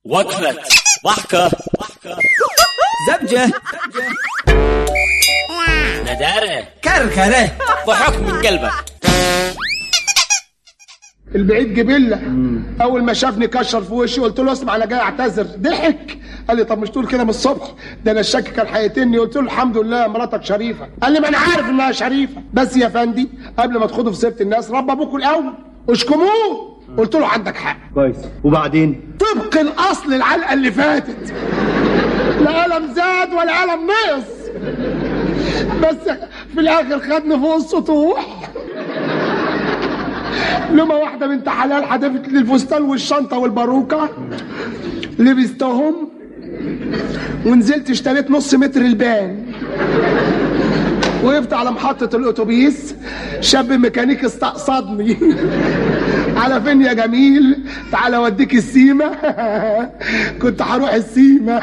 وقفة ضحكة زبجة ندارة كركرة ضحك من قلبك. البعيد جبله. اول ما شافني كشر في وشي، قلت له اسمع انا جاي اعتذر. ضحك قال لي طب مش تقول كده من الصبح؟ ده انا الشك كان هيقتلني. قلت له الحمد لله مراتك شريفه. قال لي ما انا عارف انها شريفه، بس يا فندي قبل ما تخوضوا في سيره الناس رب ابوكوا الاول اشكموه. قلت له عندك حق. كويس، وبعدين؟ طبق الاصل العلقه اللي فاتت، لا قلم زاد ولا قلم نقص، بس في الاخر خدني فوق السطوح. لما واحدة بنت حلال حدفت لي الفستان والشنطة والباروكة، لبستهم ونزلت اشتريت نص متر البان. وقفت على محطة الأتوبيس، شاب ميكانيكي استقصدني. على فين يا جميل؟ تعال اوديك السيمة. كنت هروح السيمة.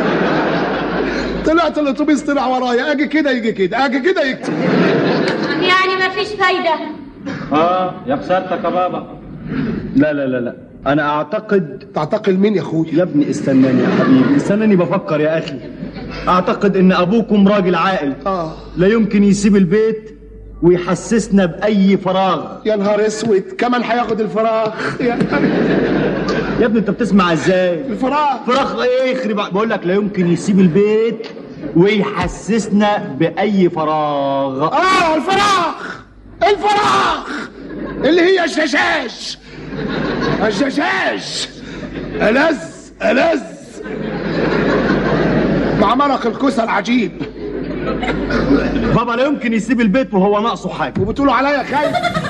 طلعت الأتوبيس طلع ورايا، اجي كده يجي كده، اجي كده يجي. يعني مفيش فايدة. يا خسارتك يا بابا. لا لا لا لا، انا اعتقد. تعتقل مين يا اخويا؟ يا ابني استناني يا حبيبي، استناني بفكر يا اخي. اعتقد ان ابوكم راجل عاقل. لا يمكن يسيب البيت ويحسسنا باي فراغ. يا نهار اسود، كمان هياخد الفراغ. يا ابني انت بتسمع ازاي؟ فراغ ايه يخرب؟ بقول لك لا يمكن يسيب البيت ويحسسنا باي فراغ. الفراغ اللي هي الششاش. ألذ مع مرق الكوسه العجيب. بابا لا يمكن يسيب البيت وهو ناقصه حاجه. وبتقولوا عليا خايف؟